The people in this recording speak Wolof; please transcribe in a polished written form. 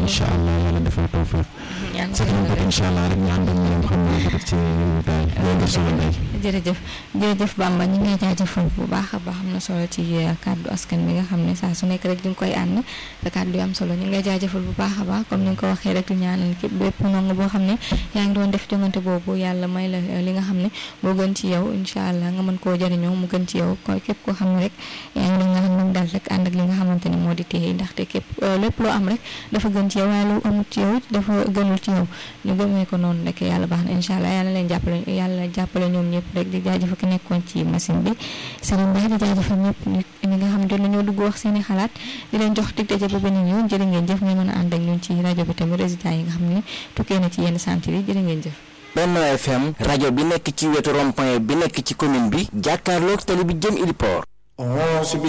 incha allah yàlla defal tawfiq sa kanam incha allah rek ñu ànd ak ñoom xam ne rek ci daal loolu def solo day jërëjëf Bamba ñu ngi lay jaajëfal bu baax a baax am na solo ci kàddu askan bi nga xam ne saa su nekk rek di nga koy ànd te kàddu yu am solo ñu ngi lay jaajëfal bu baax a baax comme ni nga ko waxee rek di ñaanal képp bépp ndongo boo xam ne yaa ngi doon def jongante boobu yàlla may la li nga xam ne moo gën ci yow incha allah nga mën koo jëriñoo mu gën ci yow képp koo xam ne rek yaa ngi doon nga xam ne daal rek ànd ak li nga xamante ni moo di téye ndaxte képp lépp loo am rek dafa gën ci yow waaye lu amut ci yow dafa gënul ci yow ñu gëmee ko noonu rek yàlla baax na incha allah yàlla leen jàppale ñoom ñëpp rek di jaajëfal ki nekkoon ci machine bi Serigne Mbaye di jaajëfal ñëpp ñi nga xam ne dañoo dugg wax seeni xalaat di leen jox dig daje ba beneen yoon jërë ngeen jëf ngeen mën a ànd ak ñun ci rajo bi tamit résultat yi nga xam ne tukkee na ci yenn centre yi jërë ngeen jëf. Benno FM rajo bi nekk ci wetu rond-point bi nekk ci commune bi jàkkaarloog tali bi jëm Ili Port